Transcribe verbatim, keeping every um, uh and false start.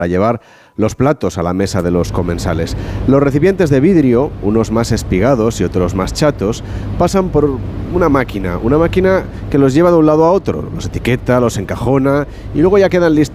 para llevar los platos a la mesa de los comensales. Los recipientes de vidrio, unos más espigados y otros más chatos, pasan por una máquina, una máquina que los lleva de un lado a otro, los etiqueta, los encajona y luego ya quedan listos